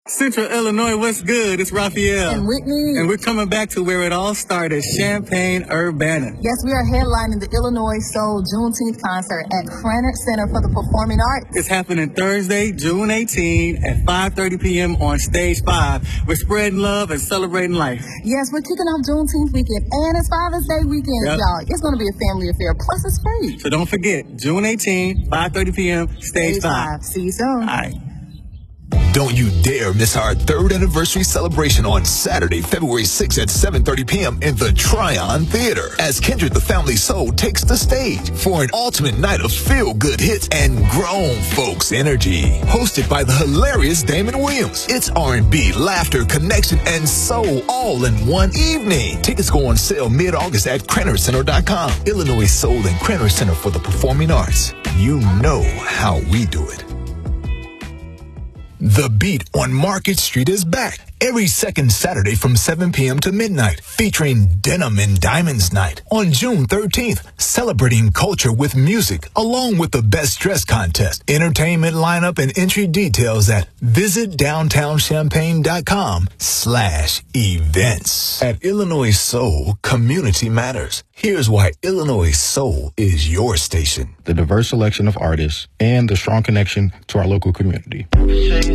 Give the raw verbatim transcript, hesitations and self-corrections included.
Central Illinois, what's good? It's Raphael. And Whitney. And we're coming back to where it all started, Champaign-Urbana. Yes, we are headlining the Illinois Soul Juneteenth concert at Krannert Center for the Performing Arts. It's happening Thursday, June eighteenth at five thirty p.m. on Stage five. We're spreading love and celebrating life. Yes, we're kicking off Juneteenth weekend, and it's Father's Day weekend, yep. y'all. It's going to be a family affair, plus it's free. So don't forget, June eighteenth, five thirty p.m., Stage, Stage five. five. See you soon. All right. Don't you dare miss our third anniversary celebration on Saturday, February sixth at seven thirty p.m. in the Tryon Theater as Kindred the Family Soul takes the stage for an ultimate night of feel-good hits and grown folks energy. Hosted by the hilarious Damon Williams. It's R and B, laughter, connection, and soul all in one evening. Tickets go on sale mid-August at Krannert Center dot com. Illinois Soul and Krannert Center for the Performing Arts. You know how we do it. The Beat on Market Street is back every second Saturday from seven p.m. to midnight, featuring Denim and Diamonds Night on June thirteenth, celebrating culture with music, along with the Best Dress Contest, entertainment lineup, and entry details at visit downtown champaign dot com slash events. At Illinois Soul, community matters. Here's why Illinois Soul is your station. The diverse selection of artists and the strong connection to our local community.